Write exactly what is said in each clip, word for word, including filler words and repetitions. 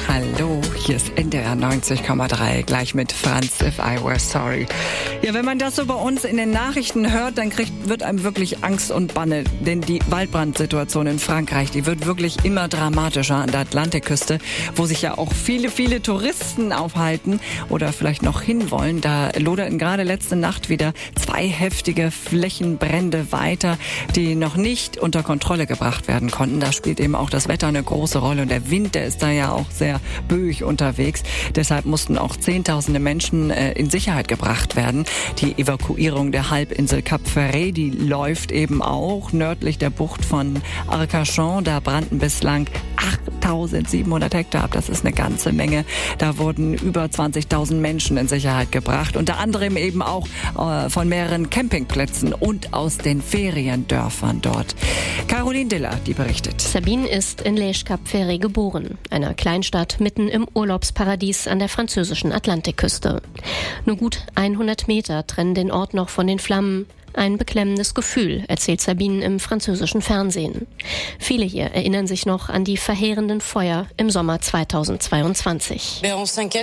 Hallo, hier ist N D R neunzig Komma drei, gleich mit Franz, If I Were Sorry. Ja, wenn man das so bei uns in den Nachrichten hört, dann kriegt, wird einem wirklich Angst und Banne. Denn die Waldbrandsituation in Frankreich, die wird wirklich immer dramatischer an der Atlantikküste, wo sich ja auch viele, viele Touristen aufhalten oder vielleicht noch hinwollen. Da loderten gerade letzte Nacht wieder zwei heftige Flächenbrände weiter, die noch nicht unter Kontrolle gebracht werden konnten. Da spielt eben auch das Wetter eine große Rolle und der Wind, der ist da ja auch sehr böig unterwegs. Deshalb mussten auch Zehntausende Menschen äh, in Sicherheit gebracht werden. Die Evakuierung der Halbinsel Cap Ferret, die läuft eben auch nördlich der Bucht von Arcachon. Da brannten bislang achttausendsiebenhundert Hektar ab. Das ist eine ganze Menge. Da wurden über zwanzigtausend Menschen in Sicherheit gebracht. Unter anderem eben auch äh, von mehreren Campingplätzen und aus den Feriendörfern dort. Caroline Diller, die berichtet. Sabine ist in Les Cap Ferret geboren, einer Kleinstadt mitten im Urlaubsparadies an der französischen Atlantikküste. Nur gut hundert Meter trennen den Ort noch von den Flammen. Ein beklemmendes Gefühl, erzählt Sabine im französischen Fernsehen. Viele hier erinnern sich noch an die verheerenden Feuer im Sommer zweitausendzweiundzwanzig. Wir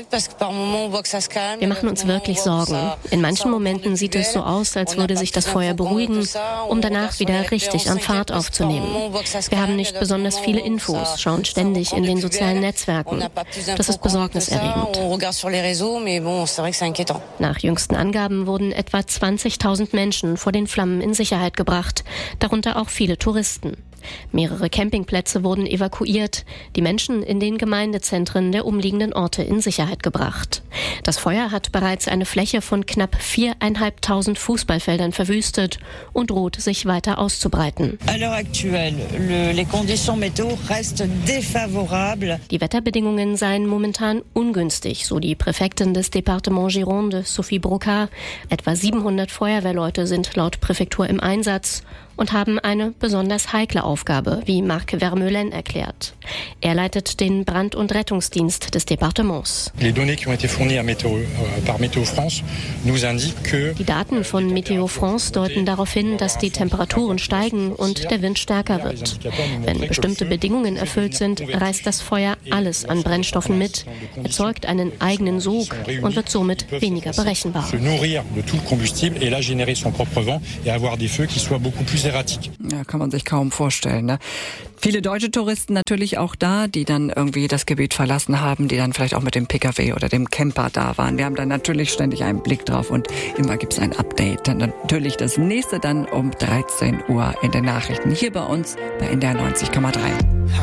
machen uns wirklich Sorgen. In manchen Momenten sieht es so aus, als würde sich das Feuer beruhigen, um danach wieder richtig an Fahrt aufzunehmen. Wir haben nicht besonders viele Infos, schauen ständig in den sozialen Netzwerken. Das ist besorgniserregend. Nach jüngsten Angaben wurden etwa zwanzigtausend Menschen vor den Flammen in Sicherheit gebracht, darunter auch viele Touristen. Mehrere Campingplätze wurden evakuiert, die Menschen in den Gemeindezentren der umliegenden Orte in Sicherheit gebracht. Das Feuer hat bereits eine Fläche von knapp viertausendfünfhundert Fußballfeldern verwüstet und droht sich weiter auszubreiten. Die Wetterbedingungen seien momentan ungünstig, so die Präfektin des Département Gironde, Sophie Brocard. Etwa siebenhundert Feuerwehrleute sind laut Präfektur im Einsatz und haben eine besonders heikle Aufgabe, wie Marc Vermeulen erklärt. Er leitet den Brand- und Rettungsdienst des Departements. Die Daten von Meteo France deuten darauf hin, dass die Temperaturen steigen und der Wind stärker wird. Wenn bestimmte Bedingungen erfüllt sind, reißt das Feuer alles an Brennstoffen mit, erzeugt einen eigenen Sog und wird somit weniger berechenbar. Ja, kann man sich kaum vorstellen, ne? Viele deutsche Touristen natürlich auch da, die dann irgendwie das Gebiet verlassen haben, die dann vielleicht auch mit dem Pkw oder dem Camper da waren. Wir haben da natürlich ständig einen Blick drauf und immer gibt es ein Update. Dann natürlich das nächste dann um dreizehn Uhr in den Nachrichten hier bei uns bei N D R neunzig Komma drei.